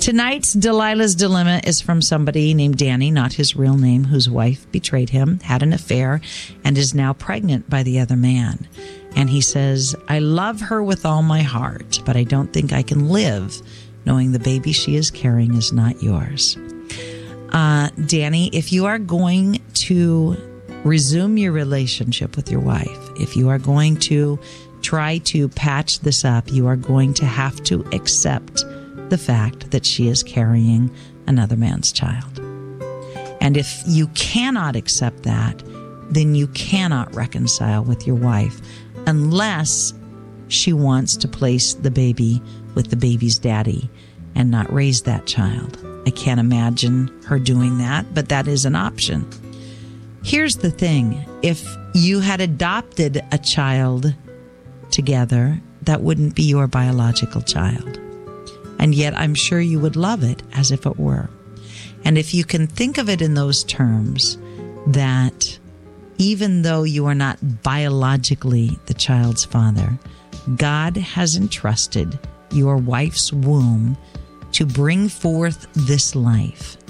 Tonight's Delilah's Dilemma is from somebody named Danny, not his real name, whose wife betrayed him, had an affair, and is now pregnant by the other man. And he says, I love her with all my heart, but I don't think I can live knowing the baby she is carrying is not yours. Danny, if you are going to resume your relationship with your wife, if you are going to try to patch this up, you are going to have to accept the fact that she is carrying another man's child. And if you cannot accept that, then you cannot reconcile with your wife unless she wants to place the baby with the baby's daddy and not raise that child. I can't imagine her doing that, but that is an option. Here's the thing. If you had adopted a child together, that wouldn't be your biological child. And yet I'm sure you would love it as if it were. And if you can think of it in those terms, that even though you are not biologically the child's father, God has entrusted your wife's womb to bring forth this life.